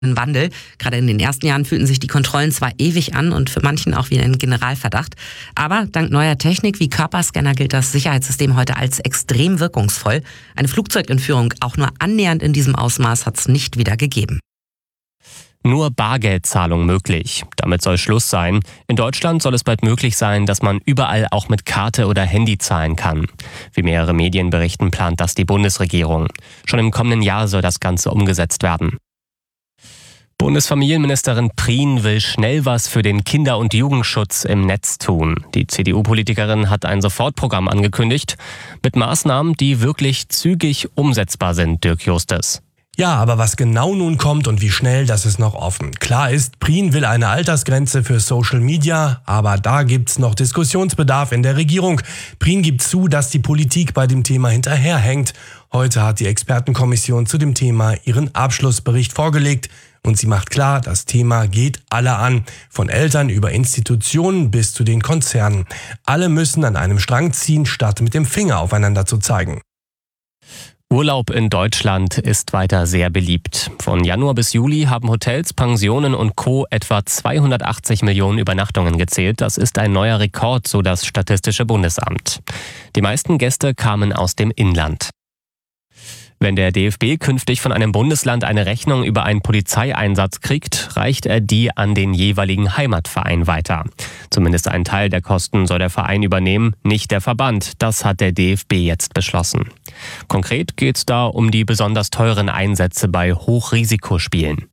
Ein Wandel. Gerade in den ersten Jahren fühlten sich die Kontrollen zwar ewig an und für manchen auch wie ein Generalverdacht, aber dank neuer Technik wie Körperscanner gilt das Sicherheitssystem heute als extrem wirkungsvoll. Eine Flugzeugentführung auch nur annähernd in diesem Ausmaß hat es nicht wieder gegeben. Nur Bargeldzahlung möglich. Damit soll Schluss sein. In Deutschland soll es bald möglich sein, dass man überall auch mit Karte oder Handy zahlen kann. Wie mehrere Medien berichten, plant das die Bundesregierung. Schon im kommenden Jahr soll das Ganze umgesetzt werden. Bundesfamilienministerin Prien will schnell was für den Kinder- und Jugendschutz im Netz tun. Die CDU-Politikerin hat ein Sofortprogramm angekündigt mit Maßnahmen, die wirklich zügig umsetzbar sind, Dirk Justes. Ja, aber was genau nun kommt und wie schnell, das ist noch offen. Klar ist, Prien will eine Altersgrenze für Social Media, aber da gibt's noch Diskussionsbedarf in der Regierung. Prien gibt zu, dass die Politik bei dem Thema hinterherhängt. Heute hat die Expertenkommission zu dem Thema ihren Abschlussbericht vorgelegt. Und sie macht klar, das Thema geht alle an. Von Eltern über Institutionen bis zu den Konzernen. Alle müssen an einem Strang ziehen, statt mit dem Finger aufeinander zu zeigen. Urlaub in Deutschland ist weiter sehr beliebt. Von Januar bis Juli haben Hotels, Pensionen und Co. etwa 280 Millionen Übernachtungen gezählt. Das ist ein neuer Rekord, so das Statistische Bundesamt. Die meisten Gäste kamen aus dem Inland. Wenn der DFB künftig von einem Bundesland eine Rechnung über einen Polizeieinsatz kriegt, reicht er die an den jeweiligen Heimatverein weiter. Zumindest einen Teil der Kosten soll der Verein übernehmen, nicht der Verband. Das hat der DFB jetzt beschlossen. Konkret geht es da um die besonders teuren Einsätze bei Hochrisikospielen.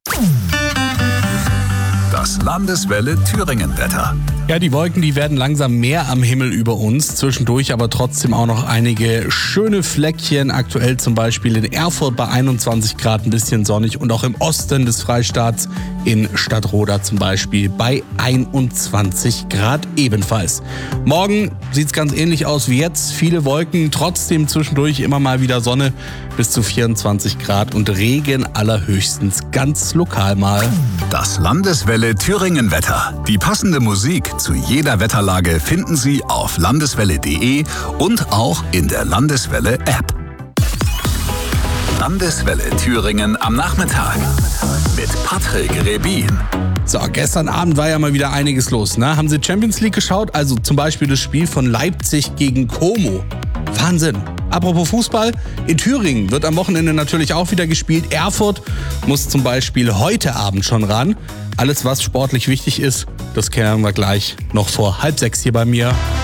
Das Landeswelle Thüringen-Wetter. Ja, die Wolken, die werden langsam mehr am Himmel über uns. Zwischendurch aber trotzdem auch noch einige schöne Fleckchen. Aktuell zum Beispiel in Erfurt bei 21 Grad ein bisschen sonnig und auch im Osten des Freistaats in Stadtroda zum Beispiel bei 21 Grad ebenfalls. Morgen sieht's ganz ähnlich aus wie jetzt. Viele Wolken, trotzdem zwischendurch immer mal wieder Sonne bis zu 24 Grad und Regen allerhöchstens ganz lokal mal. Das Landeswelle Thüringen-Wetter. Die passende Musik zu jeder Wetterlage finden Sie auf landeswelle.de und auch in der Landeswelle-App. Landeswelle Thüringen am Nachmittag mit Patrick Rebin. So, gestern Abend war ja mal wieder einiges los, ne? Haben Sie Champions League geschaut? Also zum Beispiel das Spiel von Leipzig gegen Como. Wahnsinn. Apropos Fußball, in Thüringen wird am Wochenende natürlich auch wieder gespielt. Erfurt muss zum Beispiel heute Abend schon ran. Alles, was sportlich wichtig ist, das klären wir gleich noch vor 5:30 hier bei mir.